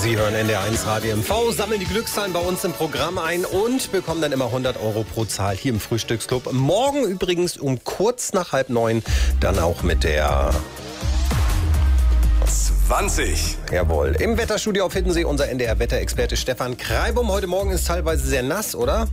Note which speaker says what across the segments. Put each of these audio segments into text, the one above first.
Speaker 1: Sie hören NDR1 Radio MV, sammeln die Glückszahlen bei uns im Programm ein und bekommen dann immer 100 Euro pro Zahl hier im Frühstücksclub. Morgen übrigens um kurz nach 8:30 dann auch mit der
Speaker 2: 20.
Speaker 1: Jawohl. Im Wetterstudio auf Hiddensee unser NDR-Wetterexperte Stefan Kreibum. Heute Morgen ist teilweise sehr nass, oder?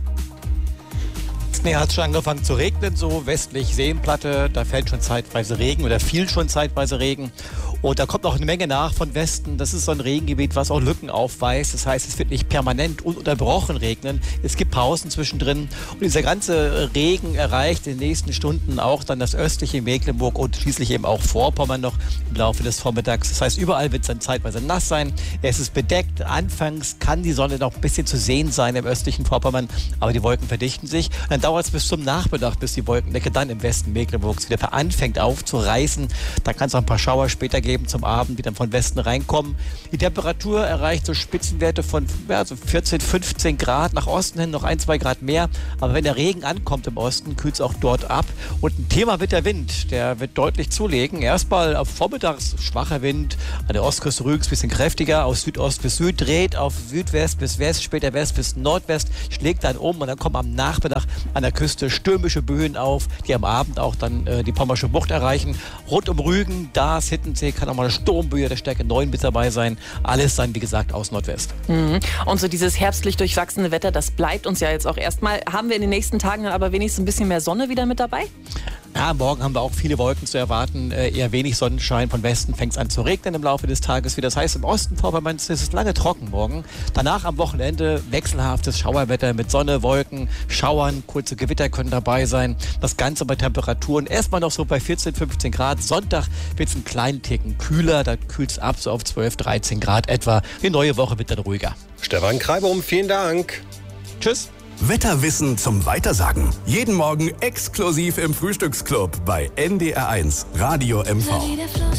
Speaker 3: Nee, hat schon angefangen zu regnen, so westlich Seenplatte. Da fällt schon zeitweise Regen oder fiel schon zeitweise Regen. Und da kommt noch eine Menge nach von Westen. Das ist so ein Regengebiet, was auch Lücken aufweist. Das heißt, es wird nicht permanent ununterbrochen regnen. Es gibt Pausen zwischendrin. Und dieser ganze Regen erreicht in den nächsten Stunden auch dann das östliche Mecklenburg und schließlich eben auch Vorpommern noch im Laufe des Vormittags. Das heißt, überall wird es dann zeitweise nass sein. Es ist bedeckt. Anfangs kann die Sonne noch ein bisschen zu sehen sein im östlichen Vorpommern, aber die Wolken verdichten sich. Und dann dauert es bis zum Nachmittag, bis die Wolkendecke dann im Westen Mecklenburgs wieder anfängt aufzureißen. Da kann es auch ein paar Schauer später geben zum Abend, die dann von Westen reinkommen. Die Temperatur erreicht so Spitzenwerte von so 14, 15 Grad. Nach Osten hin noch 1, 2 Grad mehr. Aber wenn der Regen ankommt im Osten, kühlt es auch dort ab. Und ein Thema wird der Wind. Der wird deutlich zulegen. Erstmal auf vormittags schwacher Wind. An der Ostküste Rügens ein bisschen kräftiger. Aus Südost bis Süd dreht auf Südwest bis West, später West bis Nordwest. Schlägt dann um und dann kommen am Nachmittag an der Küste stürmische Böen auf, die am Abend auch dann die Pommersche Bucht erreichen. Rund um Rügen, Daas, Hiddensee kann auch mal eine Sturmböe der Stärke 9 mit dabei sein. Alles dann, wie gesagt, aus Nordwest.
Speaker 4: Und so dieses herbstlich durchwachsene Wetter, das bleibt uns ja jetzt auch erstmal. Haben wir in den nächsten Tagen dann aber wenigstens ein bisschen mehr Sonne wieder mit dabei?
Speaker 3: Ja, morgen haben wir auch viele Wolken zu erwarten, eher wenig Sonnenschein. Von Westen fängt es an zu regnen im Laufe des Tages wieder. Das heißt, im Osten Vorpommerns ist es lange trocken morgen. Danach am Wochenende wechselhaftes Schauerwetter mit Sonne, Wolken, Schauern, kurze Gewitter können dabei sein. Das Ganze bei Temperaturen erstmal noch so bei 14, 15 Grad. Sonntag wird es einen kleinen Ticken kühler, da kühlt es ab so auf 12, 13 Grad etwa. Die neue Woche wird dann ruhiger.
Speaker 1: Stefan Kreibum, vielen Dank.
Speaker 3: Tschüss.
Speaker 2: Wetterwissen zum Weitersagen. Jeden Morgen exklusiv im Frühstücksclub bei NDR1 Radio MV.